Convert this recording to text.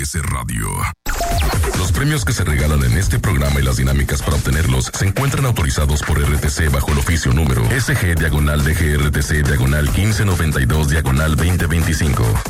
RTC Radio. Los premios que se regalan en este programa y las dinámicas para obtenerlos se encuentran autorizados por RTC bajo el oficio número SG/DGRTC/1592/2025.